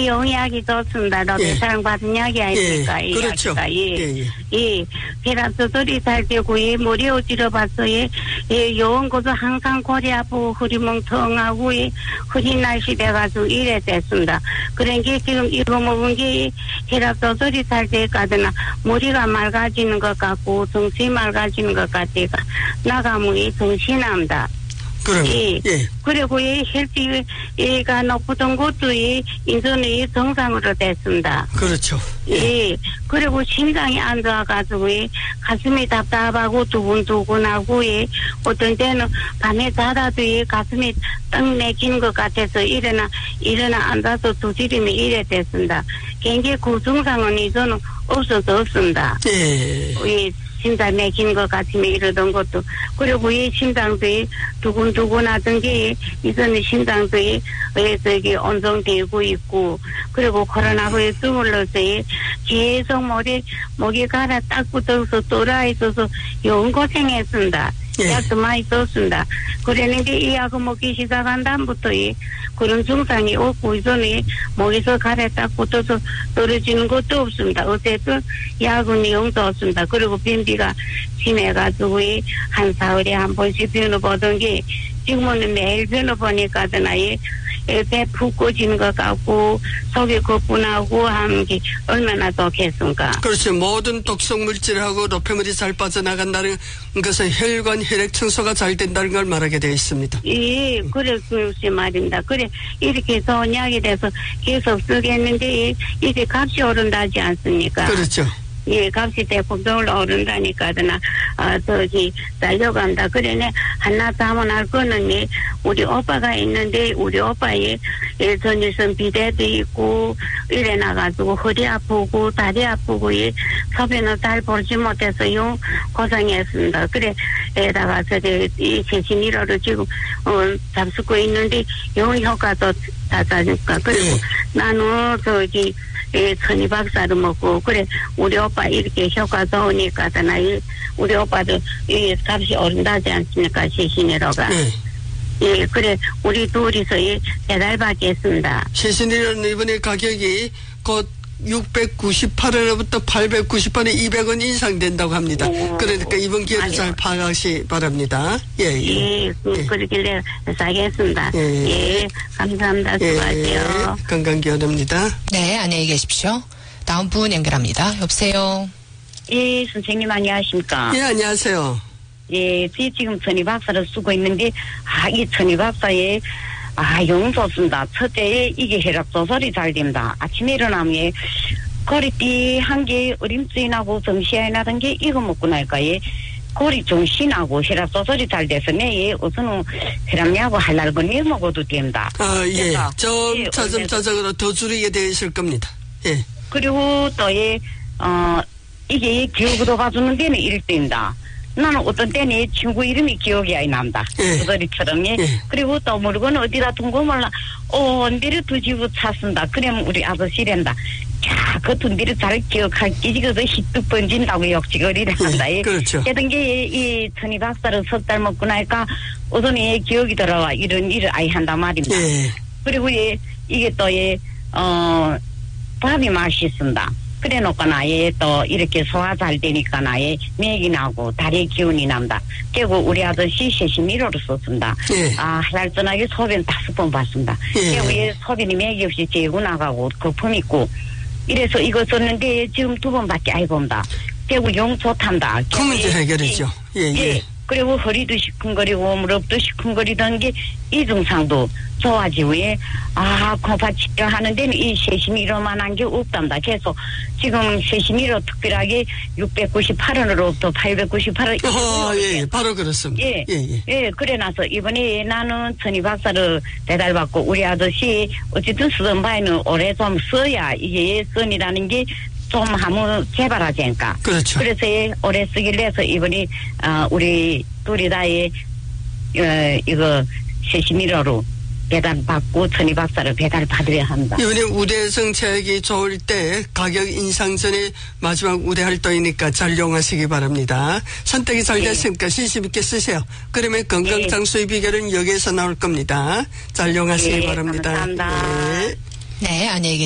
영약이 좋습니다. 너무 사랑받은 약이 아닙니까? 이 그렇죠. 예. 혈압조절이 잘 되고, 머리 어지러 봤어요. 요원 것도 항상 골이 아프고, 허리 멍텅하고, 허리 날씨 돼가지고 이래 됐습니다. 그러니까 지금 이거 먹은 게 혈압조절이 잘 돼가지고, 머리가 맑아지는 것 같고, 정신이 맑아지는 것 같아가, 나가면 정신납니다. 그리고 혈압이 높던 것도 인전이 정상으로 됐습니다. 그렇죠. 그리고 심장이 안 좋아가지고 가슴이 답답하고 두근두근하고 어떤 때는 밤에 자다도 가슴이 떡 내키는 것 같아서 일어나 앉아서 두드리면 이래 됐습니다. 굉장히 그 증상은 이전은 없습니다. 심장 내키는 것 같으면 이러던 것도, 그리고 이 심장도 두근두근하던 게 이전에 심장도 온정되고 있고, 그리고 코로나 후에 주물러서 계속 목이 갈아 딱 붙어서 돌아 있어서 영 고생했습니다. 약도 많이 썼습니다. 그랬는데 이 약을 먹기 시작한 다음부터 그런 증상이 없고 이전에 목에서 갈아 딱 붙어서 떨어지는 것도 없습니다. 어쨌든 약은 영 좋습니다. 그리고 변비가 심해가지고 한 사흘에 한 번씩 변호보던 게 지금은 매일 변호보니까 배 푹 꺼지는 것 같고 속이 거뿐하고 하는 게 얼마나 좋겠습니까? 그렇죠. 모든 독성 물질하고 노폐물이 잘 빠져나간다는 것은 혈관 혈액 청소가 잘 된다는 걸 말하게 되어 있습니다. 그렇지 말입니다. 그래 이렇게 좋은 약이 돼서 계속 쓰겠는데 이게 값이 오른다지 않습니까? 그렇죠. 값이 대폭 오른다니까, 달려간다. 그래, 하나 다문할 거는, 우리 오빠가 있는데, 우리 오빠의 전일선 비대도 있고, 이래 나가지고, 허리 아프고, 다리 아프고, 소변을 잘 보지 못해서 고생했습니다. 그래, 에다가, 이 최신 1호로 지금, 잡수고 있는데, 용 효과도 다다니까. 그리고 나는, 천희 박사를 먹고, 그래, 우리 오빠 이렇게 효과 좋으니까, 우리 오빠도 이 값이 오른다지 않습니까, 시신이로가. 그래, 우리 둘이서 배달받겠습니다. 시신이로는 이번에 가격이 곧 698원부터 890원에 200원 이상 된다고 합니다. 그러니까 이번 기회를 잘 파악하시 바랍니다. 그러길래 사겠습니다. 감사합니다. 수고하세요. 건강기원입니다. 네, 안녕히 계십시오. 다음 분 연결합니다. 여보세요. 선생님 안녕하십니까? 안녕하세요. 지금 천희 박사를 쓰고 있는데, 이 천희 박사의 영 좋습니다. 첫째, 이게 혈압 조절이 잘 됩니다. 아침에 일어나면, 고리띠 한 개 어림증이 나고 정시에 나던 게 이거 먹고 나니까, 고리 정신하고 혈압 조절이 잘 돼서, 우선은 혈압약하고 할랄건이 먹어도 됩니다. 점차적으로 더 줄이게 되실 겁니다. 그리고 또, 이게 기억으로 봐주는 데는 1등입니다. 나는 어떤 때는 친구 이름이 기억이 안 납니다. 그들이처럼. 그리고 또 모르고는 어디다 둔 거 몰라. 언디를 두지고 찼습니다. 그러면 우리 아버지란다. 자, 그 둔디를 잘 기억하기, 그래서 히뚝 번진다고 욕지거리를 한다. 그렇죠. 그런 게, 이 천희 박사를 석 달 먹고 나니까, 우선이 기억이 들어와. 이런 일을 아예 한단 말입니다. 그리고 이게 또, 밥이 맛있습니다. 그래 놓고나 또 이렇게 소화 잘 되니까 맥이 나고 다리에 기운이 납니다. 그리고 우리 아저씨 세심이로를 썼습니다. 할랄전하게 소변 5번 봤습니다. 그리고 소변이 맥이 없이 재고 나가고 거품 있고 이래서 이거 썼는데 지금 2번밖에 안 봅니다. 그리고 용 좋단다. 그 문제 해결이죠. 그리고 허리도 시큰거리고 무릎도 시큰거리던 게 이 증상도 좋아지고 콩팥 치료하는 데는 이 세심이로만한 게 없단다. 그래서 지금 세심이로 특별하게 698원으로부터 898원. 바로 그렇습니다. 그래 나서 이번에 나는 천희 박사를 배달받고 우리 아저씨 어쨌든 쓰던 바에는 오래 좀 써야 이게 썬이라는 게 좀 하면 개발하자니까. 그렇죠. 그래서 오래 쓰길래 해서 이번에 우리 둘이 다 이거 세심이로로 배달받고 천희 박사를 배달받으려 합니다. 이번에 우대성 체액이 좋을 때 가격 인상 전에 마지막 우대 활동이니까 잘 이용하시기 바랍니다. 선택이 잘 됐으니까 신심 있게 쓰세요. 그러면 건강상 수입 비결은 여기에서 나올 겁니다. 잘 이용하시기 바랍니다. 감사합니다. 네, 안녕히 계십시오.